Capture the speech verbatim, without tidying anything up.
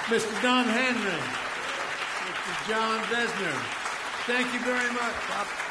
Mister Don Henry, Mister John Vesner. Thank you very much.